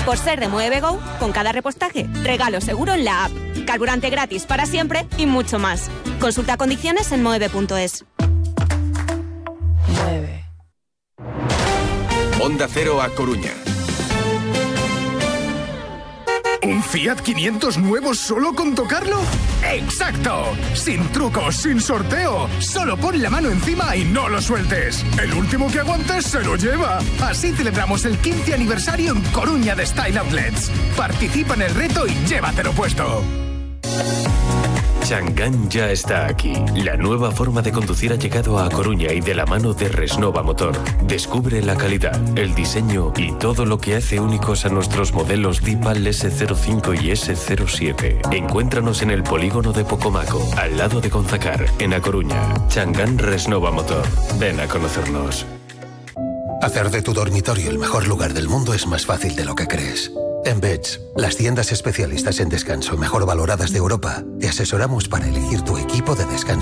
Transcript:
Por ser de Mueve Go, con cada repostaje, regalo seguro en la app, carburante gratis para siempre y mucho más. Consulta condiciones en moeve.es. Mueve. Onda Cero A Coruña. ¿Un Fiat 500 nuevo solo con tocarlo? ¡Exacto! Sin trucos, sin sorteo. Solo pon la mano encima y no lo sueltes. El último que aguantes se lo lleva. Así celebramos el 15 aniversario en Coruña de Style Outlets. Participa en el reto y llévatelo puesto. Chang'an ya está aquí. La nueva forma de conducir ha llegado a Coruña y de la mano de Resnova Motor. Descubre la calidad, el diseño y todo lo que hace únicos a nuestros modelos Deepal S05 y S07. Encuéntranos en el polígono de Pocomaco, al lado de Gonzacar, en A Coruña. Chang'an Resnova Motor. Ven a conocernos. Hacer de tu dormitorio el mejor lugar del mundo es más fácil de lo que crees. En Beds, las tiendas especialistas en descanso mejor valoradas de Europa, te asesoramos para elegir tu equipo de descanso